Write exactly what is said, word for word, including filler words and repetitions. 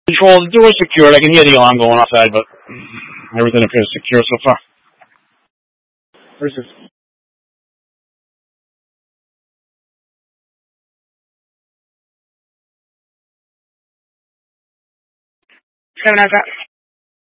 Control, the door is secured. I can hear the alarm going outside, but everything appears secure so far. Where's this? Seven out